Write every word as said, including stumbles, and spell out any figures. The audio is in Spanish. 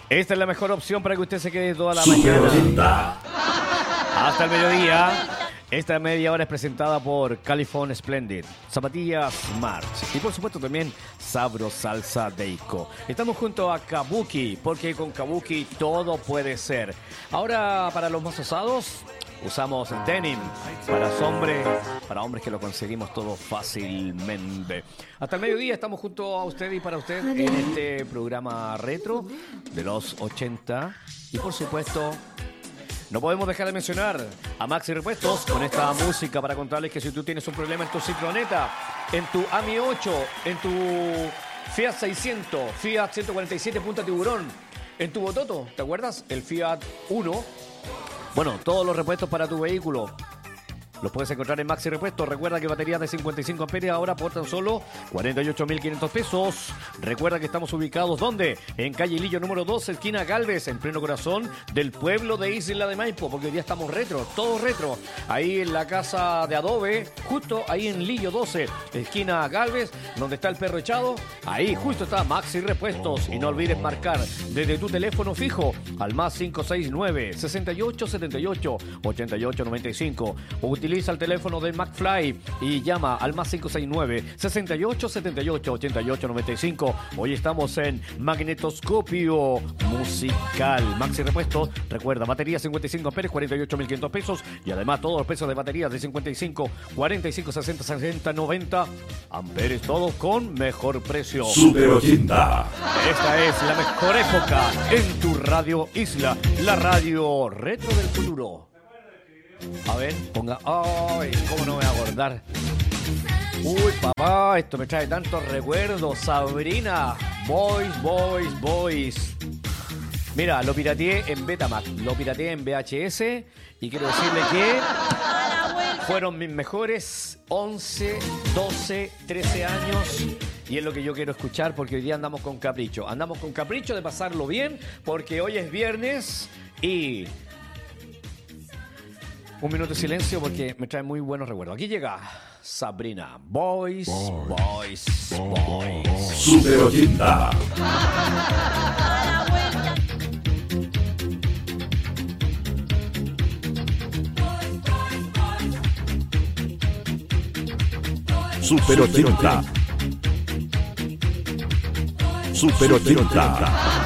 Esta es la mejor opción para que usted se quede toda la mañana hasta el mediodía. Esta media hora es presentada por California Splendid, Zapatillas Smart y por supuesto también Sabro Salsa Deiko. Estamos junto a Kabuki, porque con Kabuki todo puede ser. Ahora para los más osados usamos denim para hombres, para hombres que lo conseguimos todo fácilmente. Hasta el mediodía estamos junto a usted y para usted en este programa retro de los ochenta y por supuesto no podemos dejar de mencionar a Maxi Repuestos con esta música para contarles que si tú tienes un problema en tu Cicloneta, en tu A M I ocho, en tu Fiat seiscientos, Fiat ciento cuarenta y siete Punta Tiburón, en tu Bototo, ¿te acuerdas? El Fiat uno. Bueno, todos los repuestos para tu vehículo los puedes encontrar en Maxi Repuestos. Recuerda que baterías de cincuenta y cinco amperios ahora por tan solo cuarenta y ocho mil quinientos pesos. Recuerda que estamos ubicados, ¿dónde? En calle Lillo número doce, esquina Galvez, en pleno corazón del pueblo de Isla de Maipo, porque hoy día estamos retro, todo retro. Ahí en la casa de adobe, justo ahí en Lillo doce, esquina Galvez, donde está el perro echado. Ahí justo está Maxi Repuestos. Y no olvides marcar desde tu teléfono fijo al más cinco seis nueve, sesenta y ocho setenta y ocho, ochenta y ocho noventa y cinco. O utiliza el teléfono de McFly y llama al más cinco seis nueve, sesenta y ocho setenta y ocho, ochenta y ocho noventa y cinco. Hoy estamos en Magnetoscopio Musical. Maxi Repuestos, recuerda, batería cincuenta y cinco amperios, cuarenta y ocho mil quinientos pesos. Y además todos los precios de baterías de cincuenta y cinco, cuarenta y cinco, sesenta, sesenta, noventa amperes, todos con mejor precio. Super ochenta. Esta es la mejor época en tu radio Isla, la radio retro del futuro. A ver, ponga... ¡Ay! ¿Cómo no me voy a acordar? Uy, papá, esto me trae tantos recuerdos. Sabrina, Boys, Boys, Boys. Mira, lo pirateé en Betamax, lo pirateé en V H S y quiero decirle que fueron mis mejores once, doce, trece años. Y es lo que yo quiero escuchar porque hoy día andamos con capricho. Andamos con capricho de pasarlo bien porque hoy es viernes y... Un minuto de silencio porque me trae muy buenos recuerdos. Aquí llega Sabrina. Boys, boys, boys. boys. Super ochenta. Super ochenta. Super ochenta.